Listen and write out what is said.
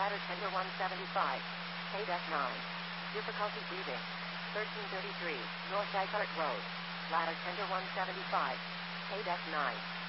Ladder tender 175. KDEC 9. Difficulty breathing. 1333, North Dysart Road. Ladder tender 175. KDEC 9.